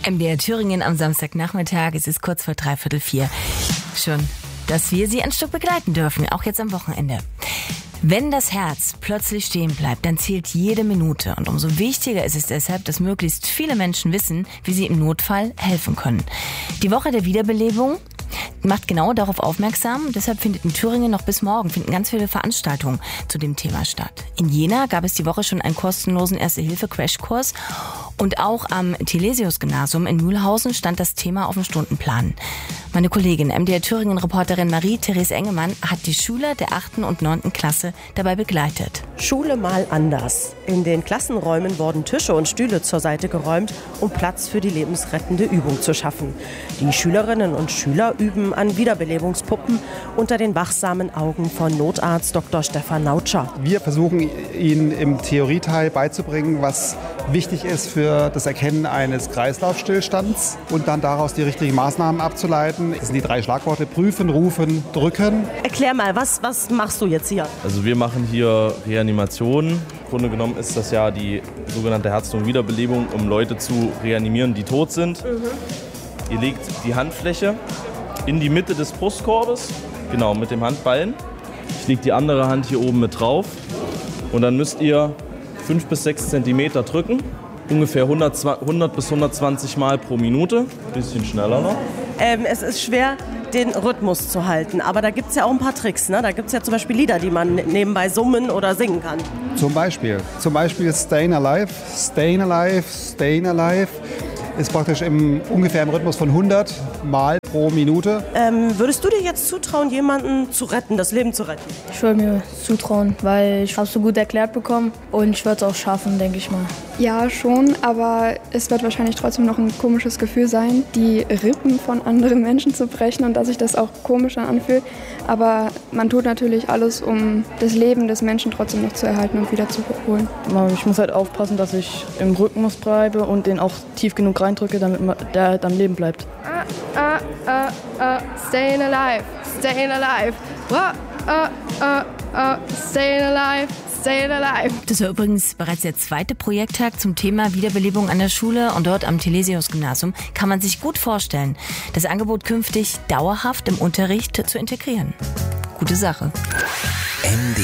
MDR Thüringen am Samstagnachmittag. Es ist kurz vor 3:45. Schon, dass wir Sie ein Stück begleiten dürfen, auch jetzt am Wochenende. Wenn das Herz plötzlich stehen bleibt, dann zählt jede Minute. Und umso wichtiger ist es deshalb, dass möglichst viele Menschen wissen, wie sie im Notfall helfen können. Die Woche der Wiederbelebung macht genau darauf aufmerksam. Deshalb findet in Thüringen noch bis morgen ganz viele Veranstaltungen zu dem Thema statt. In Jena gab es die Woche schon einen kostenlosen Erste-Hilfe-Crashkurs. Und auch am Thelesius-Gymnasium in Mühlhausen stand das Thema auf dem Stundenplan. Meine Kollegin, MDR Thüringen-Reporterin Marie-Therese Engemann, hat die Schüler der 8. und 9. Klasse dabei begleitet. Schule mal anders. In den Klassenräumen wurden Tische und Stühle zur Seite geräumt, um Platz für die lebensrettende Übung zu schaffen. Die Schülerinnen und Schüler üben an Wiederbelebungspuppen unter den wachsamen Augen von Notarzt Dr. Stefan Nautscher. Wir versuchen Ihnen im Theorieteil beizubringen, was wichtig ist für das Erkennen eines Kreislaufstillstands und dann daraus die richtigen Maßnahmen abzuleiten. Das sind die 3 Schlagworte: prüfen, rufen, drücken. Erklär mal, was machst du jetzt hier? Also wir machen hier Reanimation. Im Grunde genommen ist das ja die sogenannte Herz-Lungen-Wiederbelebung, um Leute zu reanimieren, die tot sind. Ihr legt die Handfläche in die Mitte des Brustkorbes, genau mit dem Handballen. Ich lege die andere Hand hier oben mit drauf und dann müsst ihr 5 bis 6 Zentimeter drücken, ungefähr 100 bis 120 Mal pro Minute, bisschen schneller noch. Es ist schwer, den Rhythmus zu halten, aber da gibt es ja auch ein paar Tricks, ne? Da gibt es ja zum Beispiel Lieder, die man nebenbei summen oder singen kann. Zum Beispiel Stayin' Alive, Stayin' Alive, Stayin' Alive ist praktisch ungefähr im Rhythmus von 100 Mal pro Minute. Würdest du dir jetzt zutrauen, jemanden zu retten, das Leben zu retten? Ich würde mir zutrauen, weil ich habe es so gut erklärt bekommen und ich würde es auch schaffen, denke ich mal. Ja, schon, aber es wird wahrscheinlich trotzdem noch ein komisches Gefühl sein, die Rippen von anderen Menschen zu brechen und dass sich das auch komisch anfühlt. Aber man tut natürlich alles, um das Leben des Menschen trotzdem noch zu erhalten und wieder zu holen. Ich muss halt aufpassen, dass ich im Rhythmus bleibe und den auch tief genug reindrücke, damit der am Leben bleibt. Stayin' alive, stayin' alive. Stayin' alive. Das war übrigens bereits der 2. Projekttag zum Thema Wiederbelebung an der Schule und dort am Thelesius-Gymnasium kann man sich gut vorstellen, das Angebot künftig dauerhaft im Unterricht zu integrieren. Gute Sache. MDR